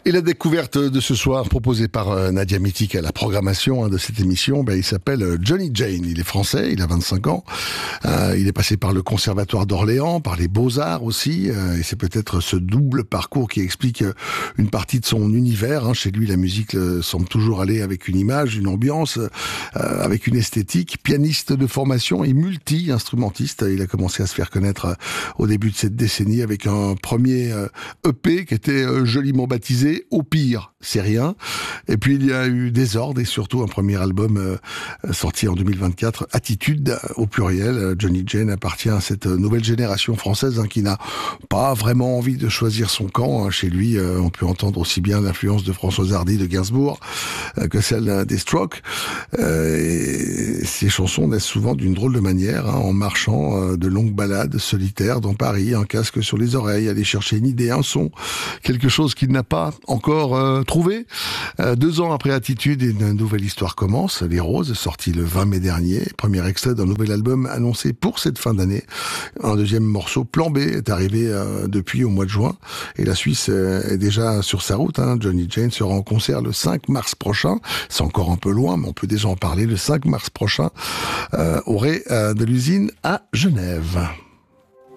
Et la découverte de ce soir, proposée par Nadia Mitik à la programmation de cette émission, il s'appelle Johnny Jane. Il est français, il a 25 ans. Il est passé par le Conservatoire d'Orléans, par les Beaux-Arts aussi. Et c'est peut-être ce double parcours qui explique une partie de son univers. Chez lui, la musique semble toujours aller avec une image, une ambiance, avec une esthétique. Pianiste de formation et multi-instrumentiste. Il a commencé à se faire connaître au début de cette décennie avec un premier EP qui était joliment baptisé Au pire, c'est rien. Et puis il y a eu Désordre et surtout un premier album sorti en 2024, Attitude au pluriel. Johnny Jane appartient à cette nouvelle génération française qui n'a pas vraiment envie de choisir son camp. Chez lui, on peut entendre aussi bien l'influence de Françoise Hardy de Gainsbourg que celle des Strokes. Et ces chansons naissent souvent d'une drôle de manière, en marchant de longues balades solitaires dans Paris, un casque sur les oreilles, aller chercher une idée, un son, quelque chose qu'il n'a pas encore trouvé. 2 ans après Attitude, une nouvelle histoire commence. Les Roses, sorti le 20 mai dernier. Premier extrait d'un nouvel album annoncé pour cette fin d'année. Un deuxième morceau, Plan B, est arrivé depuis au mois de juin. Et la Suisse est déjà sur sa route. Johnny Jane sera en concert le 5 mars prochain. C'est encore un peu loin, mais on peut déjà en parler. Le 5 mars prochain, au Ré de l'Usine à Genève.